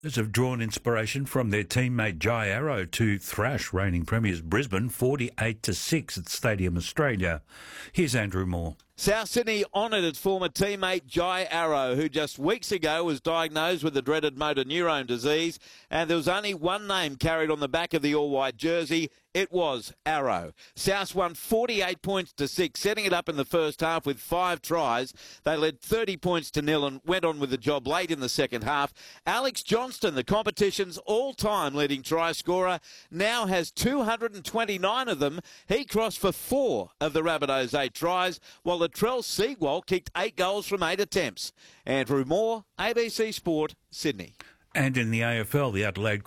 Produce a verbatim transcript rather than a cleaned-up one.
have drawn inspiration from their teammate Jai Arrow to thrash reigning premiers Brisbane forty-eight to six at Stadium Australia. Here's Andrew Moore. South Sydney honoured its former teammate Jai Arrow, who just weeks ago was diagnosed with the dreaded motor neurone disease, and there was only one name carried on the back of the all-white jersey. It was Arrow. South won forty-eight points to six, setting it up in the first half with five tries. They led thirty points to nil and went on with the job late in the second half. Alex Johnston, the competition's all-time leading try scorer, now has two hundred twenty-nine of them. He crossed for four of the Rabbitohs' eight tries, while the Latrell Seawalt kicked eight goals from eight attempts. Andrew Moore, A B C Sport, Sydney. And in the A F L, the Adelaide